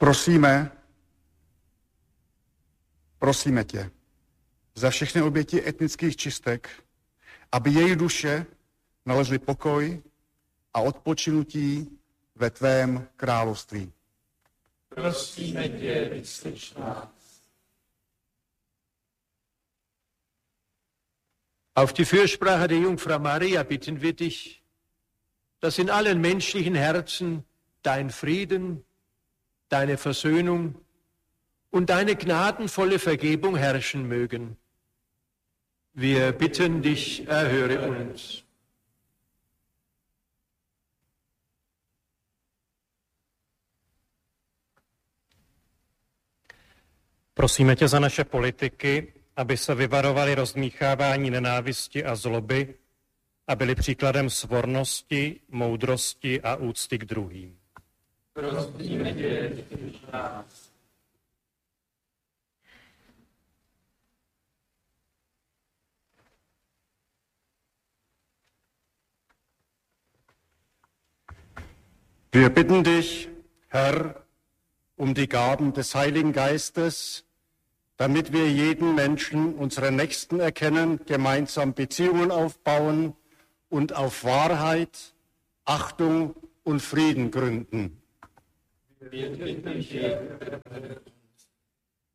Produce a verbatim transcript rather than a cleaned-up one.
Prosíme, prosíme tě za všechny oběti etnických čistek, aby její duše nalezly pokoj a odpočinutí ve tvém království. Prosíme tě, vyslyš nás. Auf die Fürsprache der Jungfrau Maria bitten wir dich, dass in allen menschlichen Herzen dein Frieden, deine Versöhnung und deine gnadenvolle Vergebung herrschen mögen. Wir bitten dich, erhöre uns. Prosíme tě za naše politiky, aby se vyvarovali rozdmíchávání nenávisti a zloby a byli příkladem svornosti, moudrosti a úcty k druhým. Prosíme tě, vyslyš nás. Wir bitten dich, Herr, um die Gaben des Heiligen Geistes, damit wir jeden Menschen unseren Nächsten erkennen, gemeinsam Beziehungen aufbauen und auf Wahrheit, Achtung und Frieden gründen. Wir bitten dich,